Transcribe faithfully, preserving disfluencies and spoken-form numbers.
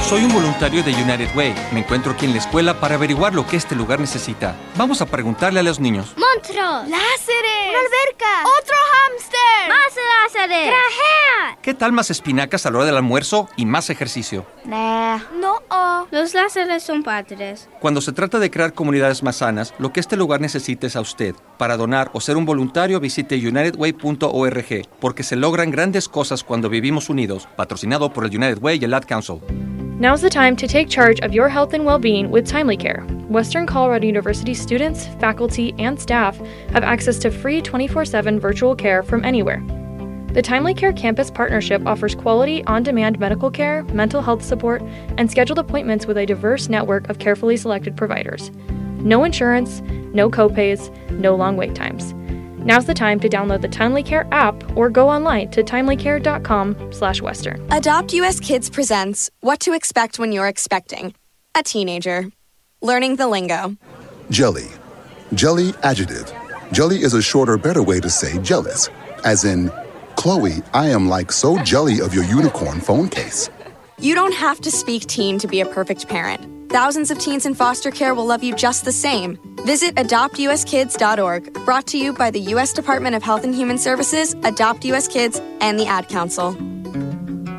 Soy un voluntario de United Way. Me encuentro aquí en la escuela para averiguar lo que este lugar necesita. Vamos a preguntarle a los niños. ¡Monstruos! ¡Láseres! ¡Una alberca! ¡Otro hámster! ¡Más láseres! ¡Grajea! ¿Qué tal más espinacas a la hora del almuerzo y más ejercicio? Nah. No. Oh. Los láseres son padres. Cuando se trata de crear comunidades más sanas, lo que este lugar necesita es a usted. Para donar o ser un voluntario, visite united way punto org, porque se logran grandes cosas cuando vivimos unidos. Patrocinado por el United Way y el Ad Council. Now's the time to take charge of your health and well-being with Timely Care. Western Colorado University students, faculty, and staff have access to free twenty-four seven virtual care from anywhere. The Timely Care Campus Partnership offers quality, on-demand medical care, mental health support, and scheduled appointments with a diverse network of carefully selected providers. No insurance, no copays, no long wait times. Now's the time to download the Timely Care app or go online to timely care dot com slash western. Adopt U S Kids presents What to Expect When You're Expecting a Teenager. Learning the lingo. Jelly. Jelly adjective. Jelly is a shorter, better way to say jealous. As in, Chloe, I am like so jelly of your unicorn phone case. You don't have to speak teen to be a perfect parent. Thousands of teens in foster care will love you just the same. Visit adopt u s kids dot org, brought to you by the U S Department of Health and Human Services, Adopt U S Kids, and the Ad Council.